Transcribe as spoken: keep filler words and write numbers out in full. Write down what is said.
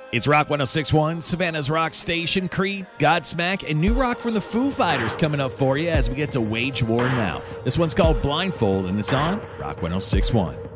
It's Rock one oh six point one, Savannah's Rock Station. Creed, Godsmack, and new rock from the Foo Fighters coming up for you as we get to Wage War Now. This one's called Blindfold, and it's on Rock one oh six point one.